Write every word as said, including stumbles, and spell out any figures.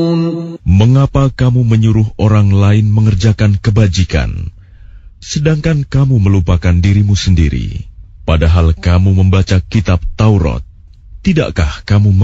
Mengapa kamu menyuruh orang lain mengerjakan kebajikan, sedangkan kamu melupakan dirimu sendiri? Padahal kamu membaca kitab Taurat, tidakkah kamu